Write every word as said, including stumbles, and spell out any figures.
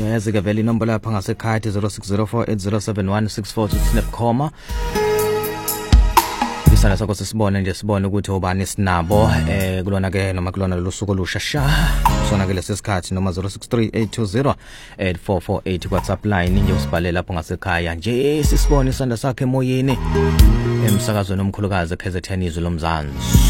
yazi ke vele inombolo lapha ngasekhaya zero six zero four eight zero seven one six four snapcoma isana sakho sisibone nje sibone ukuthi ubani sinabo eh kulona ke noma kulona losuku olushasha sona ke lesikhathi noma zero six three eight two zero eight four four eight WhatsApp line nje usibhale lapho ngasekhaya nje sisibone isanda sakhe emoyeni emsakazweni omkhulukazi K Z N izwe lomzansi.